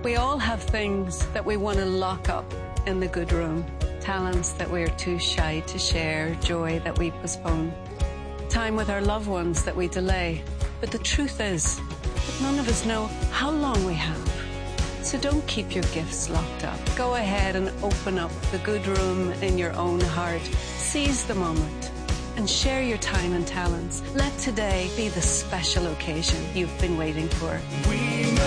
We all have things that we want to lock up in the good room. Talents that we're too shy to share, joy that we postpone, time with our loved ones that we delay. But the truth is that none of us know how long we have. So don't keep your gifts locked up. Go ahead and open up the good room in your own heart. Seize the moment and share your time and talents. Let today be the special occasion you've been waiting for.